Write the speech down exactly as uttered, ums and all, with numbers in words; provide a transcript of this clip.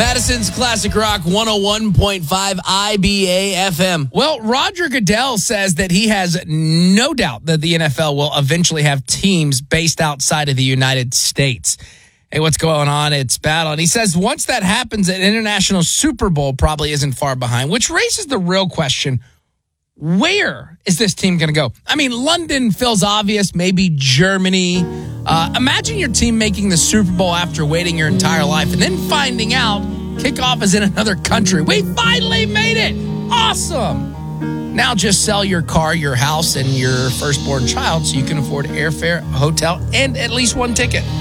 Madison's Classic Rock one oh one point five I B A F M. Well, Roger Goodell says that he has no doubt that the N F L will eventually have teams based outside of the United States. Hey, what's going on? It's Battle. And he says once that happens, an international Super Bowl probably isn't far behind, which raises the real question, where is this team going to go? I mean, London feels obvious, maybe Germany. Uh, imagine your team making the Super Bowl after waiting your entire life and then finding out kickoff is in another country. We finally made it. Awesome. Now just sell your car, your house, and your firstborn child so you can afford airfare, hotel, and at least one ticket.